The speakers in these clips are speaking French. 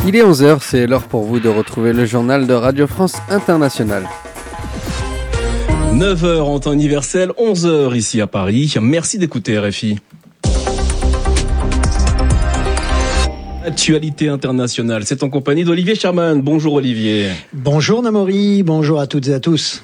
Il est 11h, c'est l'heure pour vous de retrouver le journal de Radio France Internationale. 9h en temps universel, 11h ici à Paris. Merci d'écouter RFI. Actualité internationale, c'est en compagnie d'Olivier Sherman. Bonjour Olivier. Bonjour Namori, bonjour à toutes et à tous.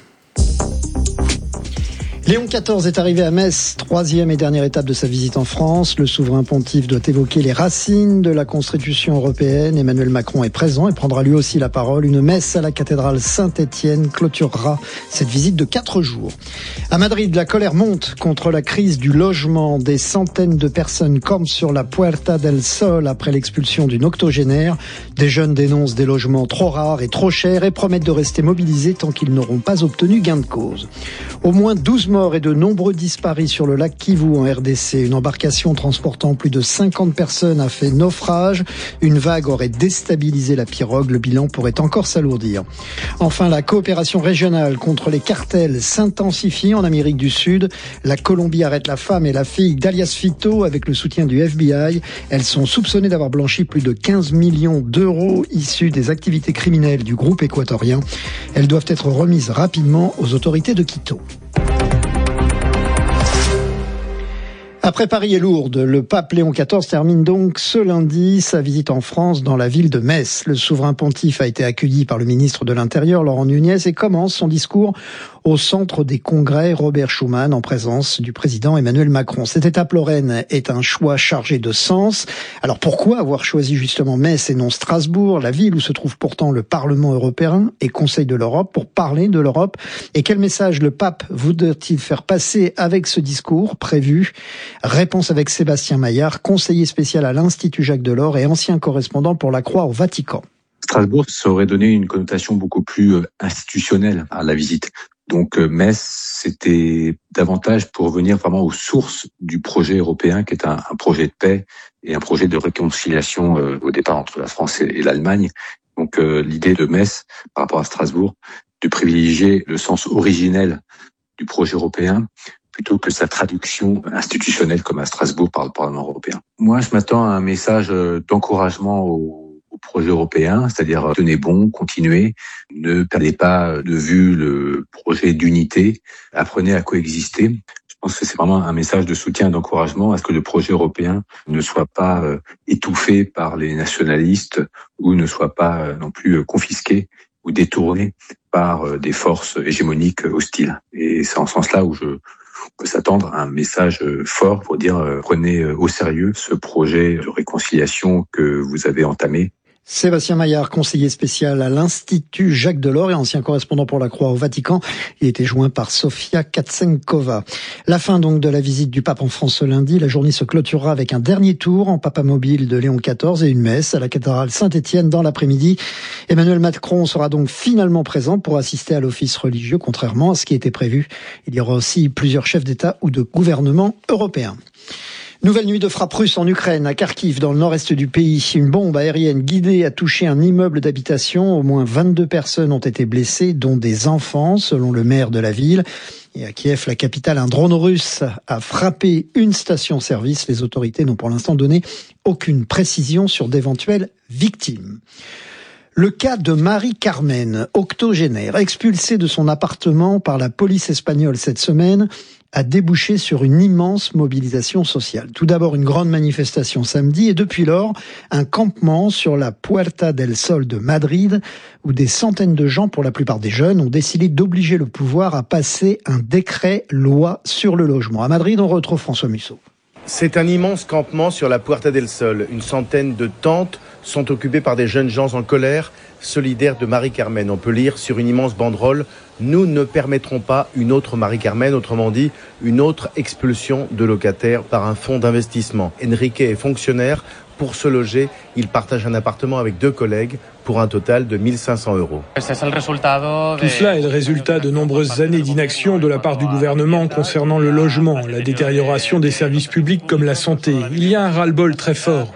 Léon XIV est arrivé à Metz, troisième et dernière étape de sa visite en France. Le souverain pontife doit évoquer les racines de la Constitution européenne. Emmanuel Macron est présent et prendra lui aussi la parole. Une messe à la cathédrale Saint-Étienne clôturera cette visite de 4 jours. À Madrid, la colère monte contre la crise du logement. Des centaines de personnes campent sur la Puerta del Sol après l'expulsion d'une octogénaire. Des jeunes dénoncent des logements trop rares et trop chers et promettent de rester mobilisés tant qu'ils n'auront pas obtenu gain de cause. Au moins 12 morts et de nombreux disparus sur le lac Kivu en RDC. Une embarcation transportant plus de 50 personnes a fait naufrage. Une vague aurait déstabilisé la pirogue. Le bilan pourrait encore s'alourdir. Enfin, la coopération régionale contre les cartels s'intensifie en Amérique du Sud. La Colombie arrête la femme et la fille d'Alias Fito avec le soutien du FBI. Elles sont soupçonnées d'avoir blanchi plus de 15 millions d'euros issus des activités criminelles du groupe équatorien. Elles doivent être remises rapidement aux autorités de Quito. Après Paris et Lourdes, le pape Léon XIV termine donc ce lundi sa visite en France dans la ville de Metz. Le souverain pontife a été accueilli par le ministre de l'Intérieur, Laurent Nunez, et commence son discours au centre des congrès Robert Schuman en présence du président Emmanuel Macron. Cette étape lorraine est un choix chargé de sens. Alors pourquoi avoir choisi justement Metz et non Strasbourg, la ville où se trouve pourtant le Parlement européen et Conseil de l'Europe, pour parler de l'Europe? Et quel message le pape voudrait-il faire passer avec ce discours prévu? Réponse avec Sébastien Maillard, conseiller spécial à l'Institut Jacques Delors et ancien correspondant pour la Croix au Vatican. Strasbourg, ça aurait donné une connotation beaucoup plus institutionnelle à la visite. Donc Metz, c'était davantage pour revenir vraiment aux sources du projet européen, qui est un projet de paix et un projet de réconciliation au départ entre la France et l'Allemagne. Donc l'idée de Metz, par rapport à Strasbourg, de privilégier le sens originel du projet européen plutôt que sa traduction institutionnelle comme à Strasbourg par le Parlement européen. Moi, je m'attends à un message d'encouragement au projet européen, c'est-à-dire tenez bon, continuez, ne perdez pas de vue le projet d'unité, apprenez à coexister. Je pense que c'est vraiment un message de soutien, d'encouragement à ce que le projet européen ne soit pas étouffé par les nationalistes ou ne soit pas non plus confisqué ou détourné par des forces hégémoniques hostiles. Et c'est en ce sens-là où on peut s'attendre à un message fort pour dire prenez au sérieux ce projet de réconciliation que vous avez entamé. Sébastien Maillard, conseiller spécial à l'Institut Jacques Delors et ancien correspondant pour la Croix au Vatican. Il était joint par Sofia Katsenkova. La fin donc de la visite du pape en France ce lundi. La journée se clôturera avec un dernier tour en papamobile de Léon XIV et une messe à la cathédrale Saint-Étienne dans l'après-midi. Emmanuel Macron sera donc finalement présent pour assister à l'office religieux, contrairement à ce qui était prévu. Il y aura aussi plusieurs chefs d'État ou de gouvernement européens. Nouvelle nuit de frappe russe en Ukraine, à Kharkiv, dans le nord-est du pays. Une bombe aérienne guidée a touché un immeuble d'habitation. Au moins 22 personnes ont été blessées, dont des enfants, selon le maire de la ville. Et à Kiev, la capitale, un drone russe a frappé une station-service. Les autorités n'ont pour l'instant donné aucune précision sur d'éventuelles victimes. Le cas de Marie-Carmen, octogénaire, expulsée de son appartement par la police espagnole cette semaine, a débouché sur une immense mobilisation sociale. Tout d'abord, une grande manifestation samedi et depuis lors, un campement sur la Puerta del Sol de Madrid où des centaines de gens, pour la plupart des jeunes, ont décidé d'obliger le pouvoir à passer un décret loi sur le logement. À Madrid, on retrouve François Musso. C'est un immense campement sur la Puerta del Sol. Une centaine de tentes sont occupées par des jeunes gens en colère, solidaires de Marie-Carmen. On peut lire sur une immense banderole « Nous ne permettrons pas une autre Marie-Carmen », autrement dit, une autre expulsion de locataires par un fonds d'investissement. Enrique est fonctionnaire. Pour se loger, il partage un appartement avec 2 collègues pour un total de 1 500 €. Tout cela est le résultat de nombreuses années d'inaction de la part du gouvernement concernant le logement, la détérioration des services publics comme la santé. Il y a un ras-le-bol très fort.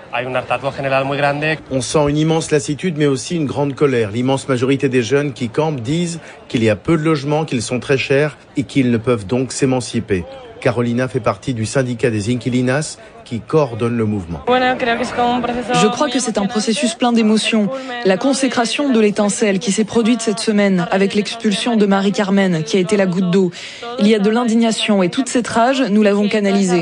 On sent une immense lassitude mais aussi une grande colère. L'immense majorité des jeunes qui campent disent qu'il y a peu de logements, qu'ils sont très chers et qu'ils ne peuvent donc s'émanciper. Carolina fait partie du syndicat des inquilinas qui coordonne le mouvement. Je crois que c'est un processus plein d'émotions. La consécration de l'étincelle qui s'est produite cette semaine avec l'expulsion de Marie-Carmen qui a été la goutte d'eau. Il y a de l'indignation et toute cette rage, nous l'avons canalisée.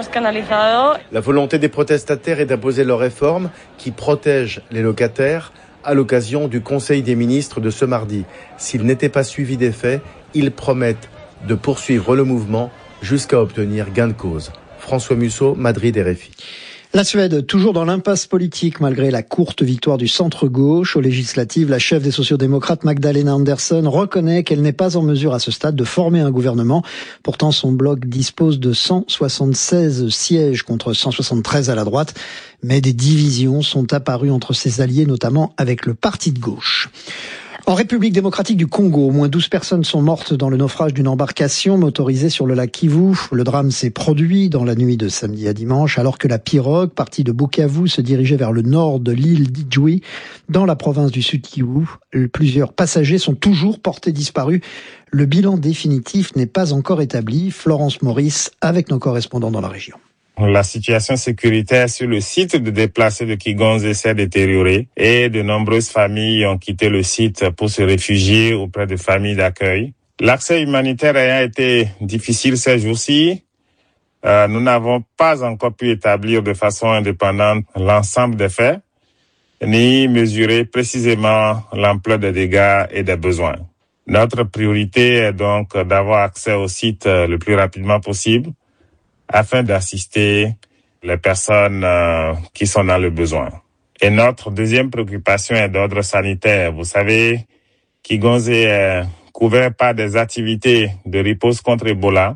La volonté des protestataires est d'imposer leur réforme qui protège les locataires à l'occasion du Conseil des ministres de ce mardi. S'il n'était pas suivi des faits, ils promettent de poursuivre le mouvement jusqu'à obtenir gain de cause. François Musso, Madrid, RFI. La Suède, toujours dans l'impasse politique malgré la courte victoire du centre-gauche aux législatives, la chef des sociodémocrates Magdalena Andersson reconnaît qu'elle n'est pas en mesure à ce stade de former un gouvernement. Pourtant, son bloc dispose de 176 sièges contre 173 à la droite. Mais des divisions sont apparues entre ses alliés, notamment avec le parti de gauche. En République démocratique du Congo, au moins 12 personnes sont mortes dans le naufrage d'une embarcation motorisée sur le lac Kivu. Le drame s'est produit dans la nuit de samedi à dimanche, alors que la pirogue, partie de Bukavu, se dirigeait vers le nord de l'île d'Idjoué, dans la province du Sud Kivu. Plusieurs passagers sont toujours portés disparus. Le bilan définitif n'est pas encore établi. Florence Maurice, avec nos correspondants dans la région. La situation sécuritaire sur le site de déplacés de Kigonze s'est détériorée et de nombreuses familles ont quitté le site pour se réfugier auprès de familles d'accueil. L'accès humanitaire ayant été difficile ces jours-ci, nous n'avons pas encore pu établir de façon indépendante l'ensemble des faits, ni mesurer précisément l'ampleur des dégâts et des besoins. Notre priorité est donc d'avoir accès au site le plus rapidement possible, afin d'assister les personnes qui sont dans le besoin. Et notre deuxième préoccupation est d'ordre sanitaire. Vous savez, Kigonze est couvert par des activités de riposte contre Ebola.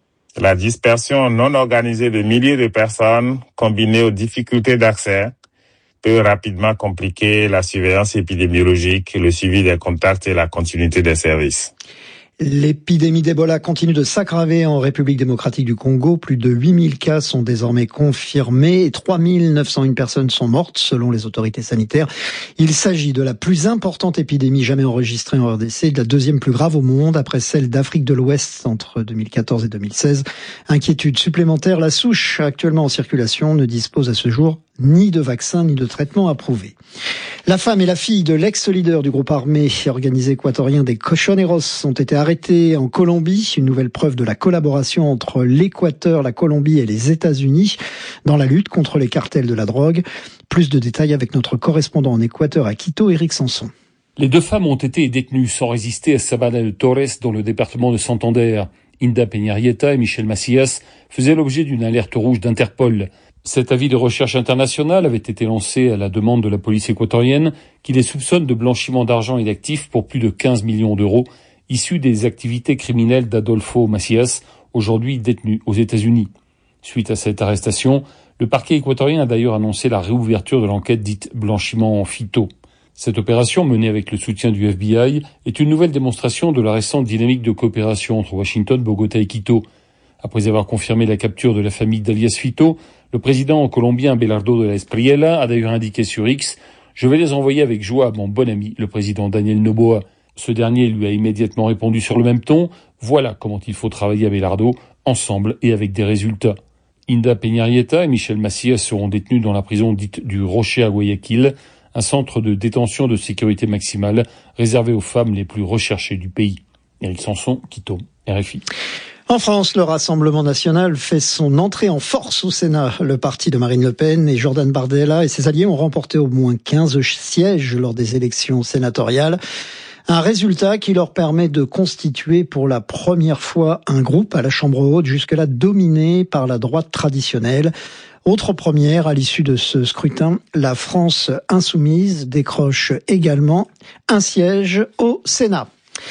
La dispersion non organisée de milliers de personnes, combinée aux difficultés d'accès, peut rapidement compliquer la surveillance épidémiologique, le suivi des contacts et la continuité des services. L'épidémie d'Ebola continue de s'aggraver en République démocratique du Congo. Plus de 8000 cas sont désormais confirmés et 3901 personnes sont mortes selon les autorités sanitaires. Il s'agit de la plus importante épidémie jamais enregistrée en RDC et de la deuxième plus grave au monde après celle d'Afrique de l'Ouest entre 2014 et 2016. Inquiétude supplémentaire, la souche actuellement en circulation ne dispose à ce jour ni de vaccin ni de traitement approuvé. La femme et la fille de l'ex-leader du groupe armé organisé équatorien des Cochoneros ont été arrêtés en Colombie. Une nouvelle preuve de la collaboration entre l'Équateur, la Colombie et les États-Unis dans la lutte contre les cartels de la drogue. Plus de détails avec notre correspondant en Équateur à Quito, Éric Sanson. Les deux femmes ont été détenues sans résister à Sabana de Torres dans le département de Santander. Inda Peñarrieta et Michel Macías faisaient l'objet d'une alerte rouge d'Interpol. Cet avis de recherche internationale avait été lancé à la demande de la police équatorienne qui les soupçonne de blanchiment d'argent et d'actifs pour plus de 15 millions d'euros issus des activités criminelles d'Adolfo Macías, aujourd'hui détenu aux États-Unis. Suite à cette arrestation, le parquet équatorien a d'ailleurs annoncé la réouverture de l'enquête dite blanchiment en phyto. Cette opération, menée avec le soutien du FBI, est une nouvelle démonstration de la récente dynamique de coopération entre Washington, Bogota et Quito. Après avoir confirmé la capture de la famille d'Alias Fito, le président colombien Abelardo de la Espriella a d'ailleurs indiqué sur X « Je vais les envoyer avec joie à mon bon ami, le président Daniel Noboa ». Ce dernier lui a immédiatement répondu sur le même ton « Voilà comment il faut travailler Abelardo, ensemble et avec des résultats ». Inda Peñarrieta et Michel Macías seront détenus dans la prison dite du Rocher à Guayaquil, un centre de détention de sécurité maximale réservé aux femmes les plus recherchées du pays. Éric Sanson, Quito, RFI. En France, le Rassemblement national fait son entrée en force au Sénat. Le parti de Marine Le Pen et Jordan Bardella et ses alliés ont remporté au moins 15 sièges lors des élections sénatoriales. Un résultat qui leur permet de constituer pour la première fois un groupe à la Chambre haute, jusque-là dominé par la droite traditionnelle. Autre première, à l'issue de ce scrutin, la France insoumise décroche également un siège au Sénat.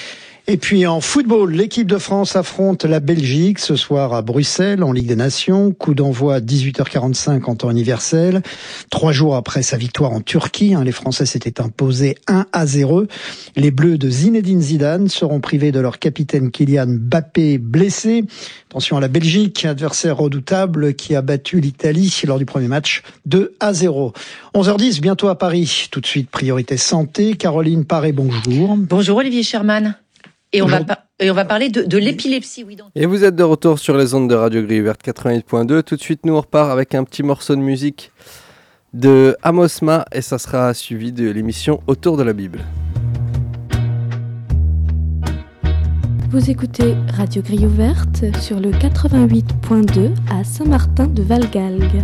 Et puis en football, l'équipe de France affronte la Belgique ce soir à Bruxelles en Ligue des Nations. Coup d'envoi à 18h45 en temps universel. 3 jours après sa victoire en Turquie, les Français s'étaient imposés 1-0. Les Bleus de Zinedine Zidane seront privés de leur capitaine Kylian Mbappé blessé. Attention à la Belgique, adversaire redoutable qui a battu l'Italie lors du premier match 2-0. 11h10, bientôt à Paris. Tout de suite, priorité santé. Caroline Paré, bonjour. Bonjour Olivier Sherman. Et on va parler de l'épilepsie. Oui, et vous êtes de retour sur les ondes de Radio Grille Verte 88.2. Tout de suite, nous on repart avec un petit morceau de musique de Amos Ma et ça sera suivi de l'émission Autour de la Bible. Vous écoutez Radio Grille Ouverte sur le 88.2 à Saint-Martin-de-Valgalgue.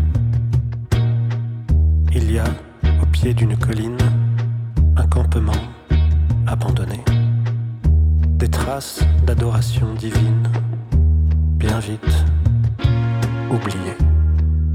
Il y a, au pied d'une colline, un campement abandonné. Des traces d'adoration divine, bien vite oubliées.